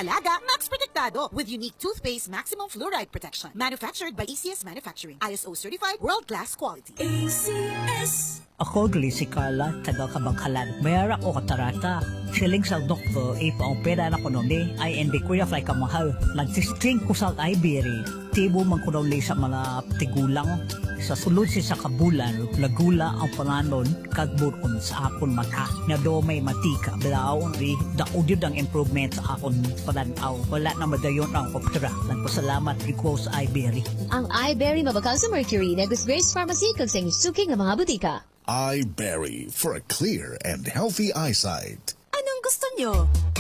Alaga, Max Protectado with unique toothpaste maximum fluoride protection. Manufactured by ECS Manufacturing. ISO certified world-class quality. ACS. Ako gali si Carla, taga Kabangkalan. Mayara ko katarata. Siling sa doktor, ipaong pera na kunondi, ay hindi ko ya fly kamahal. Nagsisting ko sa Iberia. Tibo man ko daw sa mga tigulang. Sa sulod si sa kabulan, nagula ang pananon, kagbukon sa akon mata. Na do may matika, blaon ri, daudyod ang improvement sa akon pananaw. Wala na madayon ang koptra. Nagpasalamat ko sa Iberia. Ang iBerry mabakal sa Mercury, Negus Grace Pharmacy, kag sa inyong suking ng mga butika. iBerry for a clear and healthy eyesight. Anong gusto nyo?